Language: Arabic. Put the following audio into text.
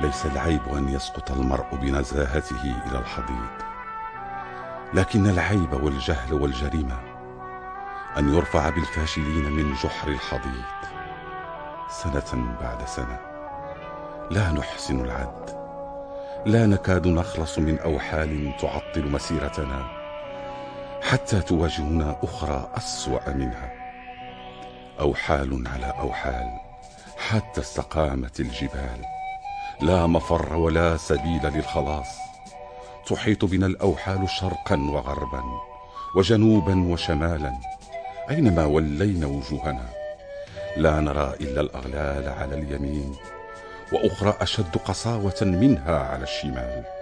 ليس العيب أن يسقط المرء بنزاهته إلى الحضيض، لكن العيب والجهل والجريمة أن يرفع بالفاشلين من جحر الحضيض سنة بعد سنة. لا نحسن العد، لا نكاد نخلص من أوحال تعطل مسيرتنا حتى تواجهنا أخرى أسوأ منها، أوحال على أوحال حتى استقامت الجبال. لا مفر ولا سبيل للخلاص، تحيط بنا الأوحال شرقا وغربا وجنوبا وشمالا. أينما ولينا وجوهنا لا نرى إلا الأغلال على اليمين، وأخرى أشد قساوة منها على الشمال.